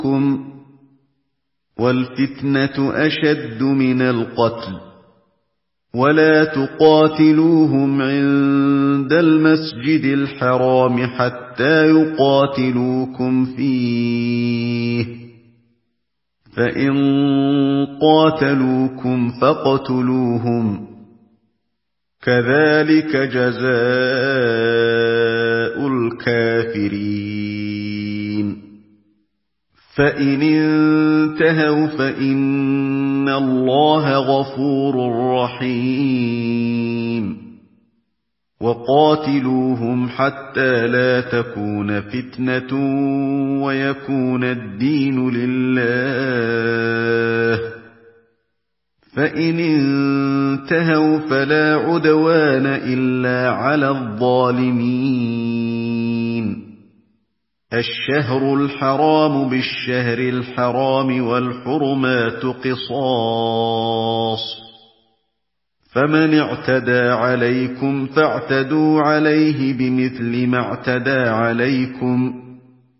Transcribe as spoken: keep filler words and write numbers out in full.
وَالْفِتْنَةُ أَشَدُّ مِنَ الْقَتْلِ وَلَا تُقَاتِلُوهُمْ عِندَ الْمَسْجِدِ الْحَرَامِ حَتَّىٰ يُقَاتِلُوكُمْ فِيهِ ۖ فَإِن قَاتَلُوكُمْ فَاقْتُلُوهُمْ ۗ كَذَٰلِكَ جَزَاءُ الْكَافِرِينَ فَإِنِ انتَهَوْا فَإِنَّ اللَّهَ غَفُورٌ رَّحِيمٌ وَقَاتِلُوهُمْ حَتَّىٰ لَا تَكُونَ فِتْنَةٌ وَيَكُونَ الدِّينُ لِلَّهِ ۖ فَإِنِ انتَهَوْا فَلَا عُدْوَانَ إِلَّا عَلَى الظَّالِمِينَ الشَّهْرُ الْحَرَامُ بِالشَّهْرِ الْحَرَامِ وَالْحُرُمَاتُ قِصَاصٌ ۚ فَمَنِ اعْتَدَىٰ عَلَيْكُمْ فَاعْتَدُوا عَلَيْهِ بِمِثْلِ مَا اعْتَدَىٰ عَلَيْكُمْ ۚ